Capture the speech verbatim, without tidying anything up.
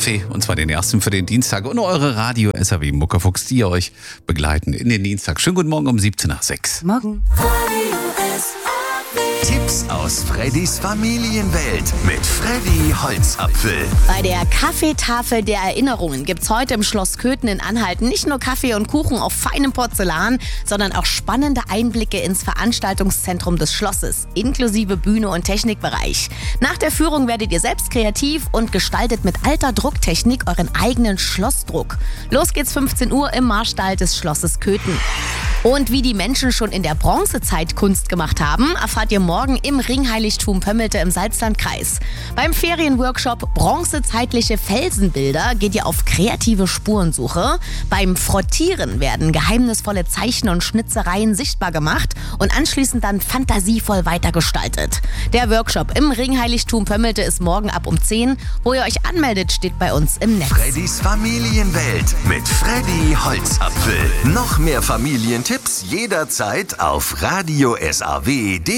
Kaffee, und zwar den ersten für den Dienstag, und eure Radio S R W Muckerfuchs, die euch begleiten in den Dienstag. Schönen guten Morgen um siebzehn nach sechs. Morgen. Tipps aus Freddys Familienwelt mit Freddy Holzapfel. Bei der Kaffeetafel der Erinnerungen gibt's heute im Schloss Köthen in Anhalt nicht nur Kaffee und Kuchen auf feinem Porzellan, sondern auch spannende Einblicke ins Veranstaltungszentrum des Schlosses, inklusive Bühne und Technikbereich. Nach der Führung werdet ihr selbst kreativ und gestaltet mit alter Drucktechnik euren eigenen Schlossdruck. Los geht's fünfzehn Uhr im Marstall des Schlosses Köthen. Und wie die Menschen schon in der Bronzezeit Kunst gemacht haben, erfahrt ihr morgen im Ringheiligtum Pömmelte im Salzlandkreis. Beim Ferienworkshop Bronzezeitliche Felsenbilder geht ihr auf kreative Spurensuche. Beim Frottieren werden geheimnisvolle Zeichen und Schnitzereien sichtbar gemacht und anschließend dann fantasievoll weitergestaltet. Der Workshop im Ringheiligtum Pömmelte ist morgen ab um zehn. Wo ihr euch anmeldet, steht bei uns im Netz. Freddys Familienwelt mit Freddy Holzapfel. Noch mehr Familientipps jederzeit auf Radio S R W.